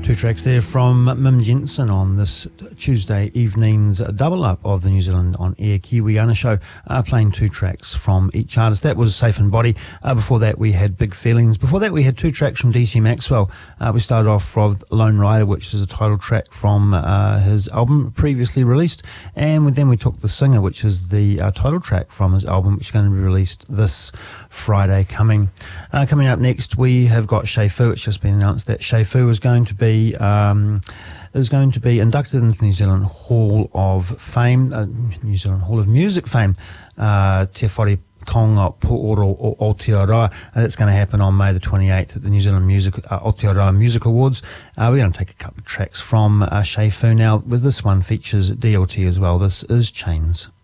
Two tracks there from Mim Jensen on this Tuesday evening's double up of the New Zealand On Air Kiwiana show, playing two tracks from each artist. That was Safe and Body. Before that we had Big Feelings. Before that we had two tracks from DC Maxwell. We started off with Lone Rider, which is a title track from his album previously released, and then we took The Singer, which is the title track from his album, which is going to be released this Friday coming. Coming up next we have got Shay Fu. It's just been announced that Shay Fu is going to be inducted into the New Zealand Hall of Fame, New Zealand Hall of Music Fame, Te Whare Tonga Pu'oro o Aotearoa. That's going to happen on May the 28th at the New Zealand Aotearoa Music Awards. We're going to take a couple of tracks from Shay Fu now. With this one features DLT as well. This is Chains.